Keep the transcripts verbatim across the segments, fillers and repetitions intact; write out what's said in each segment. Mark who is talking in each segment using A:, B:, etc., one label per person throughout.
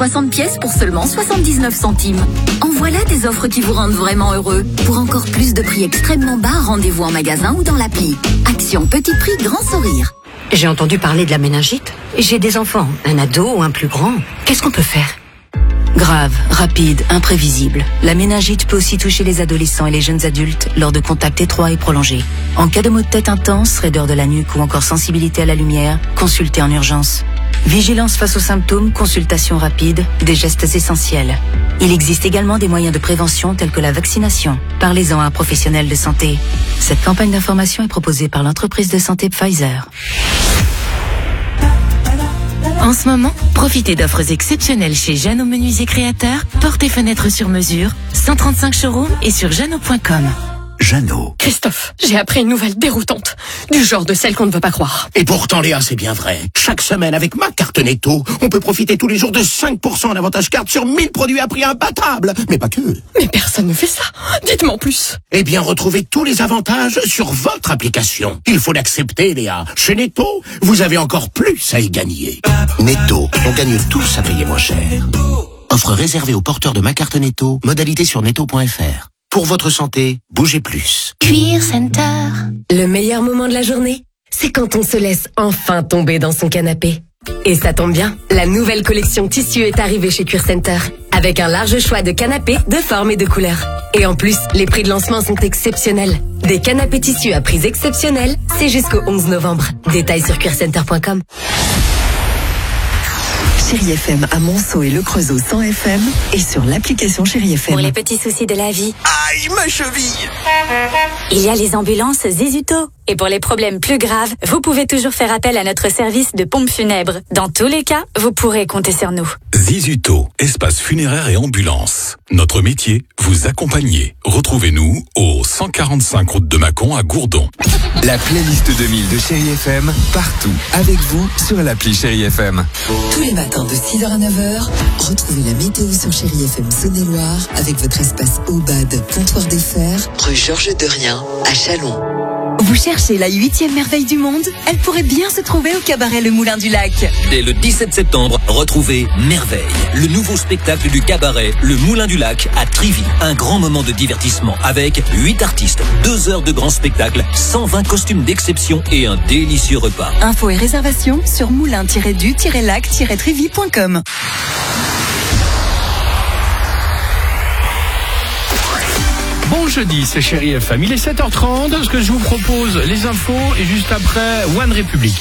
A: soixante pièces pour seulement soixante-dix-neuf centimes. En voilà des offres qui vous rendent vraiment heureux. Pour encore plus de prix extrêmement bas, rendez-vous en magasin ou dans l'appli. Action petit prix, grand sourire.
B: J'ai entendu parler de la méningite. J'ai des enfants, un ado ou un plus grand. Qu'est-ce qu'on peut faire ?
C: Grave, rapide, imprévisible. La méningite peut aussi toucher les adolescents et les jeunes adultes lors de contacts étroits et prolongés. En cas de maux de tête intense, raideur de la nuque ou encore sensibilité à la lumière, consultez en urgence. Vigilance face aux symptômes, consultation rapide, des gestes essentiels. Il existe également des moyens de prévention tels que la vaccination. Parlez-en à un professionnel de santé. Cette campagne d'information est proposée par l'entreprise de santé Pfizer.
D: En ce moment, profitez d'offres exceptionnelles chez Jeannot Menuisier Créateurs, portes et fenêtres sur mesure, cent trente-cinq showrooms et sur jeannot point com.
E: Jeannot.
F: Christophe, j'ai appris une nouvelle déroutante. Du genre de celle qu'on ne veut pas croire.
E: Et pourtant, Léa, c'est bien vrai. Chaque semaine, avec ma carte Netto, on peut profiter tous les jours de cinq pour cent d'avantage carte sur mille produits à prix imbattable. Mais pas que.
F: Mais personne ne fait ça. Dites-moi en plus.
E: Eh bien, retrouvez tous les avantages sur votre application. Il faut l'accepter, Léa. Chez Netto, vous avez encore plus à y gagner. Netto, on gagne tous à payer moins cher. Offre réservée aux porteurs de ma carte Netto. Modalité sur netto point f r. Pour votre santé, bougez plus.
G: Cuir Center.
H: Le meilleur moment de la journée, c'est quand on se laisse enfin tomber dans son canapé. Et ça tombe bien, la nouvelle collection tissu est arrivée chez Cuir Center. Avec un large choix de canapés, de formes et de couleurs. Et en plus, les prix de lancement sont exceptionnels. Des canapés tissus à prix exceptionnels, c'est jusqu'au onze novembre. Détails sur cuir center point com.
I: Chérie F M à Monceau et Le Creusot cent F M et sur l'application Chérie F M.
J: Pour les petits soucis de la vie.
E: Aïe, ma cheville!
J: Il y a les ambulances Zizutto. Et pour les problèmes plus graves, vous pouvez toujours faire appel à notre service de pompe funèbre. Dans tous les cas, vous pourrez compter sur nous.
K: Zizutto, espace funéraire et ambulance. Notre métier, vous accompagner. Retrouvez-nous au cent quarante-cinq route de Mâcon à Gourdon.
L: La playlist deux mille de Chérie F M, partout, avec vous, sur l'appli Chérie F M.
I: Tous les matins de six heures à neuf heures, retrouvez la météo sur Chérie F M Saône-et-Loire avec votre espace Aubade, comptoir des Fers, rue Georges Derrien, à Châlons.
M: Vous cherchez la huitième merveille du monde? Elle pourrait bien se trouver au cabaret Le Moulin du Lac.
N: Dès le dix-sept septembre, retrouvez Merveille, le nouveau spectacle du cabaret Le Moulin du Lac à Trivy. Un grand moment de divertissement avec huit artistes, deux heures de grand spectacle, cent vingt costumes d'exception et un délicieux repas.
M: Infos et réservations sur moulin tiret du tiret lac tiret trivy point com.
O: Bon jeudi, c'est Chérie F M. Il est sept heures trente. Ce que je vous propose, les infos et juste après, One République.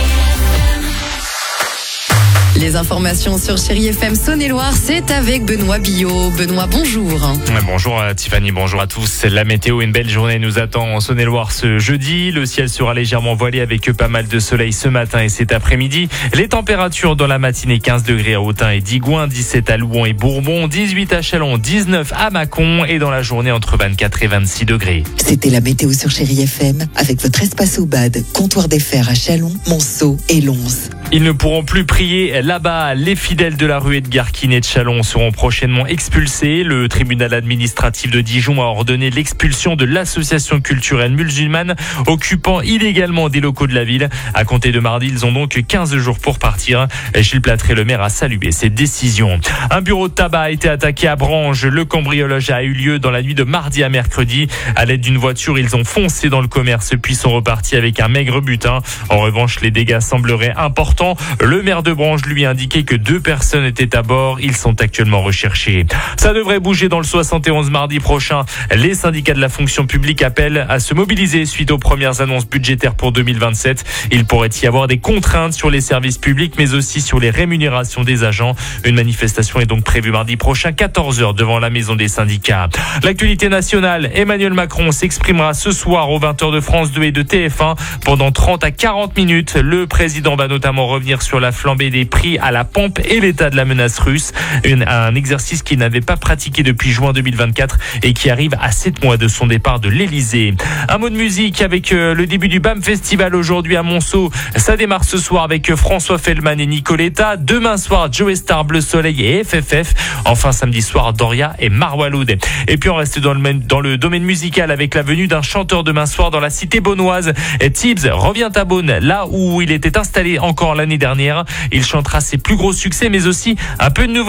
P: Les informations sur Chérie F M Saône-et-Loire, c'est avec Benoît Billot. Benoît, bonjour.
Q: Bonjour à Tiffany, bonjour à tous. La météo, une belle journée nous attend en Saône-et-Loire ce jeudi. Le ciel sera légèrement voilé avec pas mal de soleil ce matin et cet après-midi. Les températures dans la matinée, quinze degrés à Autun et Digoin, dix-sept à Louan et Bourbon, dix-huit à Châlons, dix-neuf à Mâcon et dans la journée entre vingt-quatre et vingt-six degrés.
I: C'était la météo sur Chérie F M avec votre espace Aubade, comptoir des Fers à Châlons, Monceau et Lons.
Q: Ils ne pourront plus prier là-bas. Les fidèles de la ruée de Garquin et de Châlons seront prochainement expulsés. Le tribunal administratif de Dijon a ordonné l'expulsion de l'association culturelle musulmane occupant illégalement des locaux de la ville. À compter de mardi, ils ont donc quinze jours pour partir. Gilles Platré, le maire, a salué cette décision. Un bureau de tabac a été attaqué à Branges. Le cambriolage a eu lieu dans la nuit de mardi à mercredi. À l'aide d'une voiture, ils ont foncé dans le commerce puis sont repartis avec un maigre butin. En revanche, les dégâts sembleraient importants. Le maire de Branges lui a indiqué que deux personnes étaient à bord. Ils sont actuellement recherchés. Ça devrait bouger dans le soixante et onze mardi prochain. Les syndicats de la fonction publique appellent à se mobiliser suite aux premières annonces budgétaires pour deux mille vingt-sept. Il pourrait y avoir des contraintes sur les services publics, mais aussi sur les rémunérations des agents. Une manifestation est donc prévue mardi prochain, quatorze heures, devant la maison des syndicats. L'actualité nationale, Emmanuel Macron s'exprimera ce soir aux vingt heures de France deux et de T F un. Pendant trente à quarante minutes, le président va notamment revenir sur la flambée des prix à la pompe et l'état de la menace russe. Une, un exercice qu'il n'avait pas pratiqué depuis juin deux mille vingt-quatre et qui arrive à sept mois de son départ de l'Elysée. Un mot de musique avec euh, le début du B A M Festival aujourd'hui à Monceau. Ça démarre ce soir avec François Feldman et Nicoletta. Demain soir, Joey Star, Bleu Soleil et F F F. Enfin, samedi soir, Doria et Marwa Loud. Et puis on reste dans le, dans le domaine musical avec la venue d'un chanteur demain soir dans la cité beaunoise. Et Tibbs revient à Beaune, là où il était installé encore l'année dernière. Il chantera ses plus gros succès, mais aussi un peu de nouveauté.